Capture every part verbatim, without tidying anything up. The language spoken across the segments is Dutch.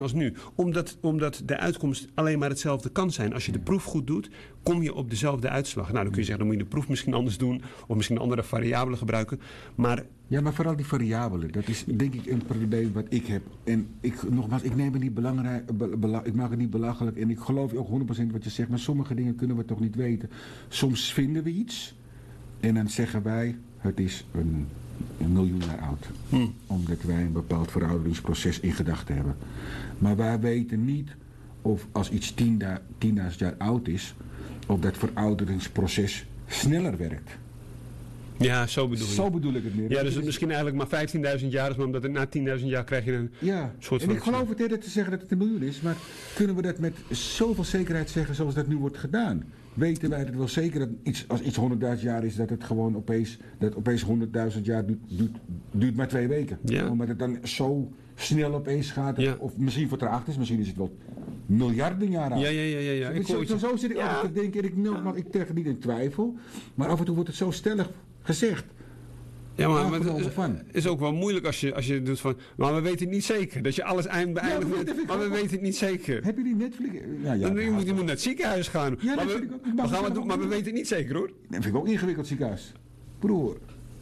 als nu. Omdat, omdat de uitkomst alleen maar hetzelfde kan zijn. Als je de proef goed doet, kom je op dezelfde uitslag. Nou, dan kun je zeggen, dan moet je de proef misschien anders doen. Of misschien andere variabelen gebruiken. Maar... Ja, maar vooral die variabelen. Dat is denk ik een probleem wat ik heb. En ik, nogmaals, ik neem het niet belangrijk, be, bela, ik maak het niet belachelijk. En ik geloof ook honderd procent wat je zegt. Maar sommige dingen kunnen we toch niet weten. Soms vinden we iets. En dan zeggen wij, het is een... een miljoen jaar oud. Hm. Omdat wij een bepaald verouderingsproces in gedachten hebben. Maar wij weten niet of als iets tienduizend jaar oud is, of dat verouderingsproces sneller werkt. Ja, zo bedoel je. Zo bedoel ik het meer. Ja, dus het is misschien eigenlijk maar vijftienduizend jaar is, maar omdat het na tienduizend jaar krijg je een ja. soort en van... ik geloof het eerder te zeggen dat het een miljoen is, maar kunnen we dat met zoveel zekerheid zeggen zoals dat nu wordt gedaan? Weten wij het wel zeker dat iets, als iets honderdduizend jaar is, dat het gewoon opeens, dat opeens honderdduizend jaar duurt, duurt, duurt maar twee weken. Ja. Omdat het dan zo snel opeens gaat, ja. Of misschien vertraagd is, misschien is het wel miljarden jaren oud. Ja, ja, ja, ja. ja. Ik zo, zo, zo zit ik ja. altijd te denken, en ik, nou, ja. ik trek het niet in twijfel, maar af en toe wordt het zo stellig gezegd. Ja, maar, maar het is, is ook wel moeilijk als je, als je doet van... Maar we weten het niet zeker. Dat je alles eind beëindigt. Ja, maar, maar we weten het niet zeker. Heb je die Netflix... Ja, ja, dan, je, moet, je moet naar het ziekenhuis gaan. Ja, maar dat we, vind ik ook. we gaan het doen, maar we weten het niet zeker, hoor. Dat vind ik ook ingewikkeld, ziekenhuis. Broer.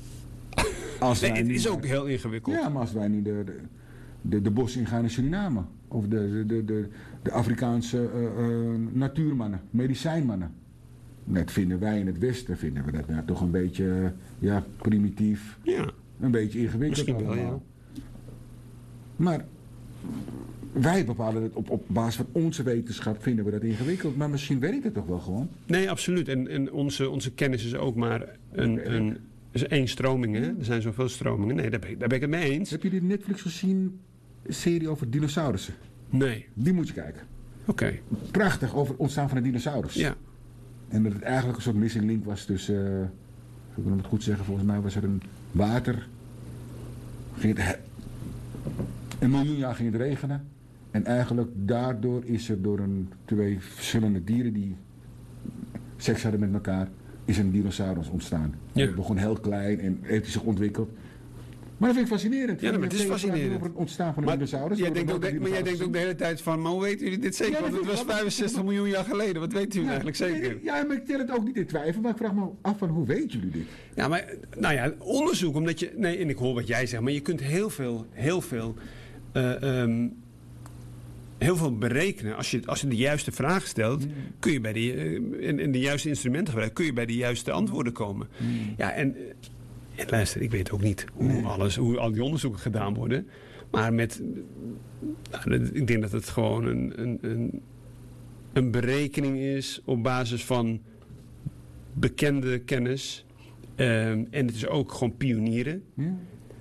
Als nee, het is ook heel ingewikkeld. Ja, maar als wij nu de, de, de, de bos ingaan in Suriname. Of de, de, de, de Afrikaanse uh, uh, natuurmannen. Medicijnmannen. Dat vinden wij in het Westen, vinden we dat nou toch een beetje ja, primitief. Ja. Een beetje ingewikkeld Misschien wel, allemaal. Ja. Maar wij bepalen het op, op basis van onze wetenschap, vinden we dat ingewikkeld. Maar misschien werkt het toch wel gewoon? Nee, absoluut. En, en onze, onze kennis is ook maar een, een, is één stroming. Hè? Er zijn zoveel stromingen. Nee, daar ben, ik, daar ben ik het mee eens. Heb je die Netflix gezien, een serie over dinosaurussen? Nee. Die moet je kijken. Oké. Okay. Prachtig, over het ontstaan van de dinosaurus. Ja. En dat het eigenlijk een soort missing link was tussen, uh, ik wil het goed zeggen, volgens mij was er een water. Ging het, een miljoen jaar ging het regenen. En eigenlijk daardoor is er door een, twee verschillende dieren die seks hadden met elkaar, is een dinosaurus ontstaan. Ja. Het begon heel klein en heeft hij zich ontwikkeld. Maar dat vind ik fascinerend. Ja, maar het is fascinerend. Over het ontstaan van de maar, dinosaurus. Jij denkt ook, de, maar jij denkt ook de hele tijd van, maar hoe weten jullie dit zeker? Ja, want het was vijfenzestig miljoen jaar geleden. Wat weten jullie ja, eigenlijk zeker? Ja, maar ik tel het ook niet in twijfel. Maar ik vraag me af van, hoe weten jullie dit? Ja, maar, nou ja, onderzoek. Omdat je, nee, en ik hoor wat jij zegt. Maar je kunt heel veel, heel veel, uh, um, heel veel berekenen. Als je, als je de juiste vraag stelt, mm. kun je bij die, uh, en, en de juiste instrumenten gebruiken, kun je bij de juiste antwoorden komen. Mm. Ja, en... En luister, ik weet ook niet hoe, nee. alles, hoe al die onderzoeken gedaan worden. Maar met, nou, ik denk dat het gewoon een, een, een, een berekening is op basis van bekende kennis. Um, en het is ook gewoon pionieren. Ja.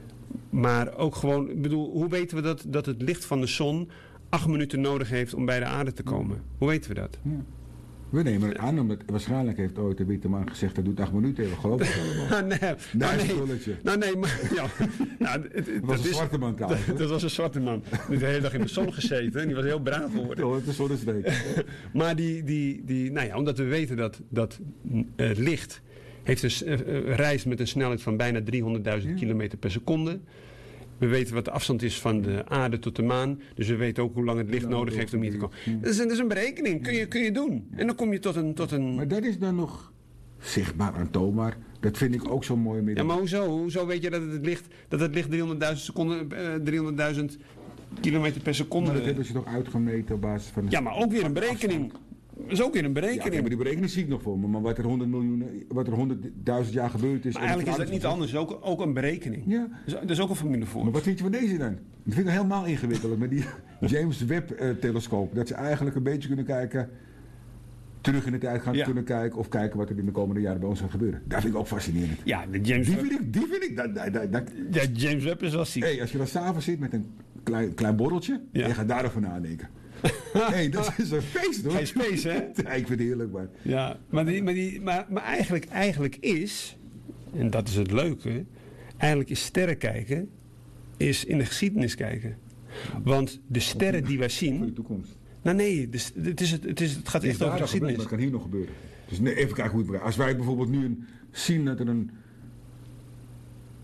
Maar ook gewoon, ik bedoel, hoe weten we dat, dat het licht van de zon acht minuten nodig heeft om bij de aarde te komen? Ja. Hoe weten we dat? Ja. We nemen het aan, omdat waarschijnlijk heeft ooit de witte man gezegd dat doet acht minuten. We geloven het allemaal. nee, nou, nee, nou nee, maar ja, nou, het, het, dat was dat een is, zwarte man trouwens. Dat, dat was een zwarte man. Die heeft de hele dag in de zon gezeten en die was heel braaf geworden. Ja, het is zonnesteek. Maar die, die, die, nou ja, omdat we weten dat, dat uh, licht heeft een, uh, reist met een snelheid van bijna driehonderdduizend ja. kilometer per seconde. We weten wat de afstand is van de aarde tot de maan. Dus we weten ook hoe lang het licht ja, nodig heeft om hier te komen. Ja. Dat, is, dat is een berekening. Kun je, kun je doen. En dan kom je tot een, tot een... Maar dat is dan nog zichtbaar aantoonbaar. Dat vind ik ook zo mooi. Met ja, maar hoezo? Hoezo weet je dat het licht, dat het licht driehonderdduizend seconden, uh, driehonderdduizend kilometer per seconde... Maar dat hebben ze toch uitgemeten op basis van... Ja, maar ook weer een berekening. Dat is ook weer een berekening. Ja, maar die berekening zie ik nog voor me. Maar wat er honderd miljoen, wat er honderdduizend jaar gebeurd is... Maar eigenlijk is dat niet anders. Ook, ook een berekening. Ja. Dus, er is ook een formule voor. Maar wat vind je van deze dan? Dat vind ik helemaal ingewikkeld. Met die James Webb-telescoop. Dat ze eigenlijk een beetje kunnen kijken... terug in de tijd gaan ja. kunnen kijken... of kijken wat er in de komende jaren bij ons gaat gebeuren. Dat vind ik ook fascinerend. Ja, de James die vind ik... Die vind ik dat, dat, dat, dat. Ja, James Webb is wel ziek. Hey, als je dan s'avonds zit met een klein, klein borreltje... Ja. en je gaat daarover nadenken... hey, dat is een feest hoor. Geen space, hè? Ja, ik vind het heerlijk, maar... Ja, maar, die, maar, die, maar, maar eigenlijk, eigenlijk is... En dat is het leuke... Eigenlijk is sterren kijken... Is in de geschiedenis kijken. Want de sterren die wij zien... Voor de toekomst. Nou nee, dus, het, is het, het, is, het gaat het echt over de geschiedenis. Dat kan hier nog gebeuren. Dus nee, even kijken hoe het... Als wij bijvoorbeeld nu een, zien dat er een...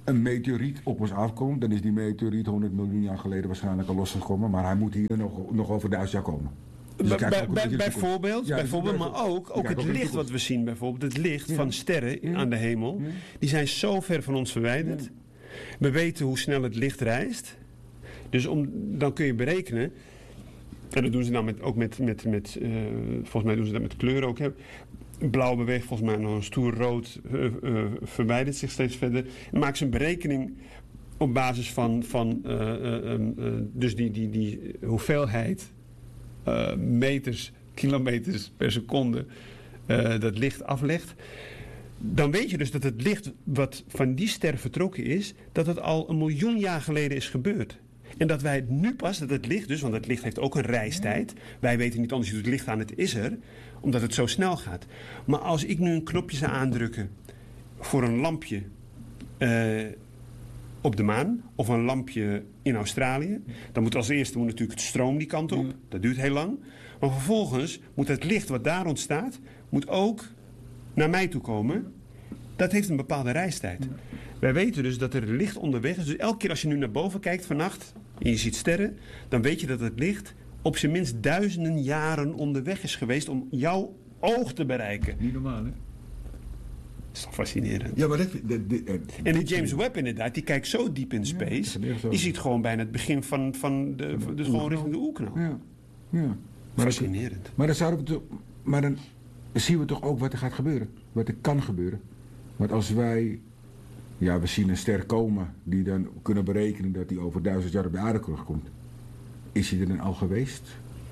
een meteoriet op ons afkomt, dan is die meteoriet honderd miljoen jaar geleden waarschijnlijk al losgekomen. Maar hij moet hier nog, nog over duizend jaar komen. Dus Bij- je kijkt bij- ook bij- een beetje de bijvoorbeeld, Ja, bijvoorbeeld, dus maar ook, je ook kijkt het ook in de licht wat toekomst. we zien, bijvoorbeeld het licht Ja. van sterren Ja. aan de hemel, Ja. die zijn zo ver van ons verwijderd. Ja. We weten hoe snel het licht reist. Dus om, dan kun je berekenen, en dat doen ze dan met, ook met, met, met uh, volgens mij doen ze dat met kleuren ook. Hè. Blauw beweegt volgens mij nog een stoer rood, uh, uh, verwijdert zich steeds verder. Dan maken ze een berekening op basis van, van uh, uh, uh, dus die, die, die hoeveelheid uh, meters, kilometers per seconde uh, dat licht aflegt. Dan weet je dus dat het licht wat van die ster vertrokken is, dat het al een miljoen jaar geleden is gebeurd. En dat wij het nu pas, dat het licht dus, want het licht heeft ook een reistijd. Wij weten niet anders, je doet het licht aan, het is er. Omdat het zo snel gaat. Maar als ik nu een knopje zou aandrukken voor een lampje uh, op de maan, of een lampje in Australië, dan moet als eerste moet natuurlijk het stroom die kant op. Dat duurt heel lang. Maar vervolgens moet het licht wat daar ontstaat, moet ook naar mij toe komen. Dat heeft een bepaalde reistijd. Wij weten dus dat er licht onderweg is. Dus elke keer als je nu naar boven kijkt vannacht en je ziet sterren, dan weet je dat het licht op zijn minst duizenden jaren onderweg is geweest om jouw oog te bereiken. Niet normaal, hè? Dat is toch fascinerend. Ja, maar dat... dat, dat en die James Webb inderdaad, die kijkt zo diep in space. Ja, die ziet gewoon bijna het begin van, van de, van, dus gewoon richting de oerknal. Ja, ja. Maar fascinerend. Dat, maar, dan zouden we toch, maar dan zien we toch ook wat er gaat gebeuren. Wat er kan gebeuren. Want als wij... Ja, we zien een ster komen die dan kunnen berekenen dat die over duizend jaar op de aarde terugkomt. Is hij er dan al geweest?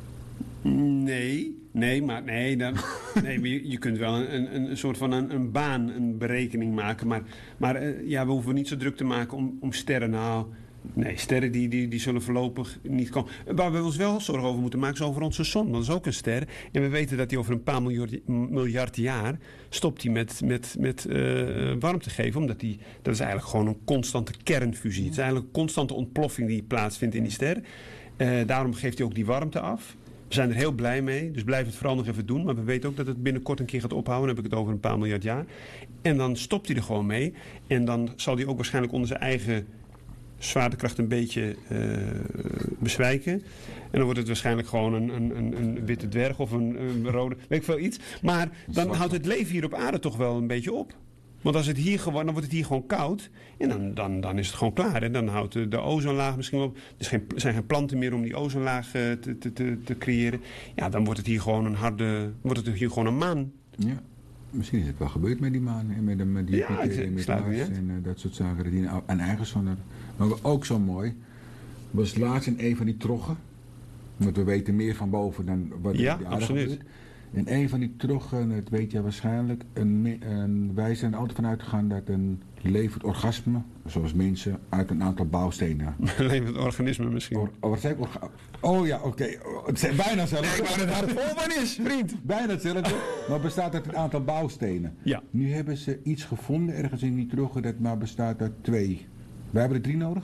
Nee, nee, maar, nee, dan, nee, maar je, je kunt wel een, een, een soort van een, een baan, een berekening maken. Maar, maar uh, ja, we hoeven niet zo druk te maken om, om sterren. Nou, nee, sterren die, die, die zullen voorlopig niet komen. Waar we ons wel zorgen over moeten maken is over onze zon. Dat is ook een ster. En we weten dat die over een paar miljard, miljard jaar stopt die met, met, met uh, warmte geven. Omdat die, dat is eigenlijk gewoon een constante kernfusie. Het is eigenlijk een constante ontploffing die plaatsvindt in die ster. Uh, daarom geeft hij ook die warmte af. We zijn er heel blij mee, dus blijf het vooral nog even doen. Maar we weten ook dat het binnenkort een keer gaat ophouden. Dan heb ik het over een paar miljard jaar. En dan stopt hij er gewoon mee. En dan zal hij ook waarschijnlijk onder zijn eigen zwaartekracht een beetje uh, bezwijken. En dan wordt het waarschijnlijk gewoon een, een, een, een witte dwerg of een, een rode, weet ik veel iets. Maar dan houdt het leven hier op aarde toch wel een beetje op. Want als het hier gewoon, dan wordt het hier gewoon koud. En dan, dan, dan is het gewoon klaar. En dan houdt de, de ozonlaag misschien op. Er zijn geen, zijn geen planten meer om die ozonlaag uh, te, te, te, te creëren. Ja, dan wordt het hier gewoon een harde, wordt het hier gewoon een maan. Ja, misschien is het wel gebeurd met die maan. En met, de, met die ja, Jupiter en met Mars en uh, dat soort zaken. Dat die een, een eigen zon hebben. Maar ook zo mooi, was laatst in een van die troggen. Want we weten meer van boven dan wat er ja, op de aarde absoluut. gebeurt. En een van die troggen, dat weet je waarschijnlijk, een, een, wij zijn er altijd vanuit gegaan dat een levend orgasme, zoals mensen, uit een aantal bouwstenen. Levend organisme misschien. Or, oh, wat zei ik? Orga, oh ja, oké. Okay. Het zijn bijna hetzelfde. Nee, ik wou dat het vol van is, vriend. Bijna hetzelfde, maar bestaat uit een aantal bouwstenen. Ja. Nu hebben ze iets gevonden ergens in die troggen dat maar bestaat uit twee. Wij hebben er drie nodig.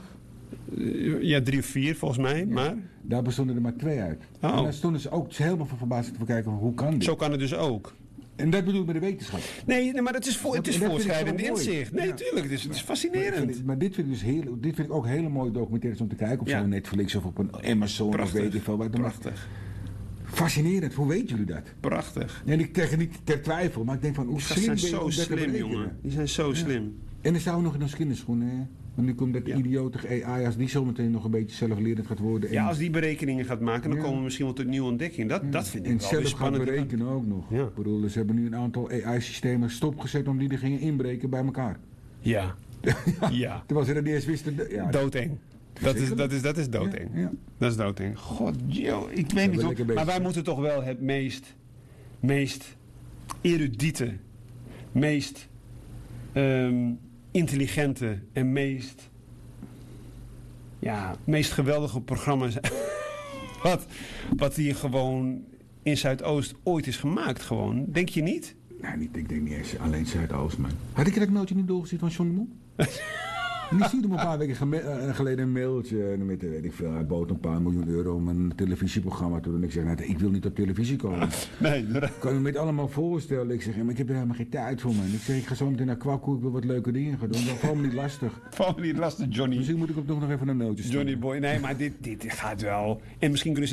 Ja, drie of vier volgens mij, ja. Maar... Daar bestonden er maar twee uit. Oh. En daar stonden ze ook helemaal van verbazing te kijken van hoe kan dit? Zo kan het dus ook. En dat bedoel ik met de wetenschap. Nee, nee maar het is, voor, het is voorschrijdend inzicht. Nee, ja. tuurlijk, het is, het is fascinerend. Maar, maar dit, vind ik dus heel, dit vind ik ook hele mooie documentaires om te kijken. Op ja. zo'n Netflix of op een Amazon. Prachtig. Of weet ik veel. Prachtig. Fascinerend, hoe weten jullie dat? Prachtig. En ik zeg het niet ter twijfel, maar ik denk van hoe die slim zijn ben je zo om dat slim, te berekenen. jongen. Die zijn zo ja. slim. En dan zouden we nog in ons kinderschoenen, hè? Want nu komt dat ja. idiotige A I, als die zometeen nog een beetje zelflerend gaat worden. En ja, als die berekeningen gaat maken, dan ja. komen we misschien wel tot nieuwe ontdekkingen. Dat, ja. dat vind ik en wel weer spannend. En zelf gaan berekenen ook nog. Ja. Ik bedoel, ze hebben nu een aantal A I-systemen stopgezet om die er gingen inbreken bij elkaar. Ja. ja. ja. Terwijl ze dat niet eens wisten. Ja. Doodeng. Dat is, dat, is, dat is doodeng. Ja, ja. Dat is doodeng. God, joh, ik weet niet hoe. Maar wij moeten toch wel het meest, meest erudiete, meest um, intelligente en meest, ja, meest geweldige programma zijn. wat, wat hier gewoon in Zuidoost ooit is gemaakt, gewoon. Denk je niet? Nee, niet, ik denk niet eens alleen Zuidoost, man. Had ik dat mailtje niet doorgezien van John de Mol? En die stuurde me een paar weken geme- uh, geleden een mailtje met, weet ik veel, hij bood een paar miljoen euro om een televisieprogramma te doen. Ik zeg, nou, ik wil niet op televisie komen. Nee, Ik kan me het allemaal voorstellen. Ik zeg, maar ik heb er helemaal geen tijd voor, man. Ik zeg, ik ga zo meteen naar Kwakkoe, ik wil wat leuke dingen gaan doen. Dat valt me niet lastig. Valt me niet lastig, Johnny. Misschien moet ik hem toch nog even een nootje sturen. Johnny Boy. Nee, maar dit, dit gaat wel. En misschien kunnen ze